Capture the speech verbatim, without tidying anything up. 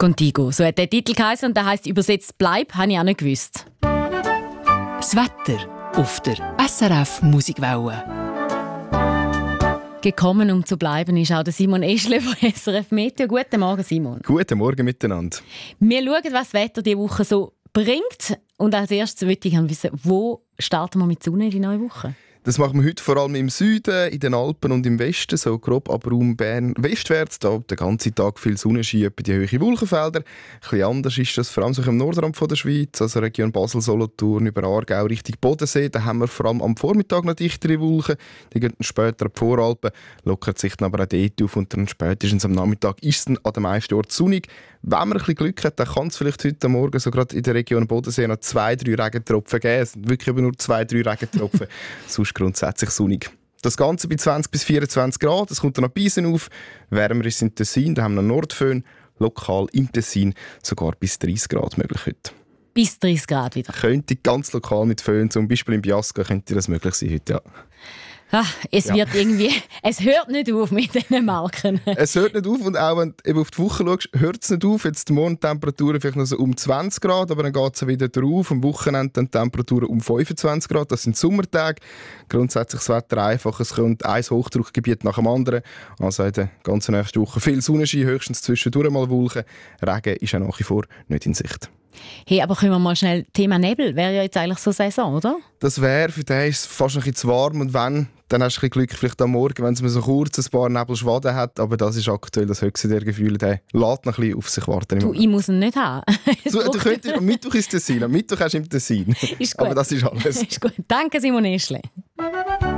Contigo. So hat der Titel geheißen und der heisst übersetzt «Bleib», habe ich auch nicht gewusst. Das Wetter auf der S R F Musikwelle. Gekommen, um zu bleiben, ist auch der Simon Eschle von S R F Meteo. Guten Morgen, Simon. Guten Morgen miteinander. Wir schauen, was das Wetter diese Woche so bringt. Und als erstes möchte ich wissen, wo starten wir mit Sonne in die neue Woche? Das machen wir heute vor allem im Süden, in den Alpen und im Westen, so grob ab Raum Bern westwärts. Da den ganzen Tag viel Sonnenschein, etwa die hohen Wolkenfelder. Ein bisschen anders ist das vor allem so im Nordrand von der Schweiz, also Region Basel, Solothurn, über Aargau, Richtung Bodensee. Da haben wir vor allem am Vormittag noch dichtere Wolken. Die gehen dann später ab die Voralpen, lockert sich dann aber auch dort auf und dann spätestens am Nachmittag ist es dann an den meisten Orten sonnig. Wenn man ein bisschen Glück hat, dann kann es vielleicht heute Morgen so gerade in der Region Bodensee noch zwei, drei Regentropfen geben. Es sind wirklich aber nur zwei, drei Regentropfen. Sonst grundsätzlich sonnig. Das Ganze bei zwanzig bis vierundzwanzig Grad. Es kommt dann noch Biesen auf. Wärmer ist in Tessin, da haben wir noch Nordföhn. Lokal im Tessin sogar bis dreißig Grad möglich heute. Bis dreißig Grad wieder. Könnte ganz lokal mit Föhn, zum Beispiel im Biasco, könnte das möglich sein heute, ja. Ah, es Ja. wird irgendwie, es hört nicht auf mit diesen Marken. Es hört nicht auf und auch wenn du eben auf die Woche schaust, hört es nicht auf. Jetzt die Morgentemperaturen vielleicht noch so um zwanzig Grad, aber dann geht es wieder drauf. Am Wochenende dann Temperaturen um fünfundzwanzig Grad. Das sind Sommertage. Grundsätzlich das Wetter einfach. Es kommt ein Hochdruckgebiet nach dem anderen. Also in der ganzen nächsten Woche viel Sonnenschein, höchstens zwischendurch mal Wolken. Regen ist auch nach wie vor nicht in Sicht. Hey, aber können wir mal schnell, Thema Nebel wäre ja jetzt eigentlich so Saison, oder? Das wäre, für den ist es fast ein bisschen zu warm und wenn, dann hast du ein bisschen Glück vielleicht am Morgen, wenn es mal so kurz ein paar Nebelschwaden hat, aber das ist aktuell das höchste der Gefühle, der lässt noch ein bisschen auf sich warten. Du, ich muss ihn nicht haben. So, du könntest, am Mittwoch ist Tessin, am Mittwoch hast du im Tessin. Ist gut. Aber das ist alles. Ist gut. Danke, Simon Eschle.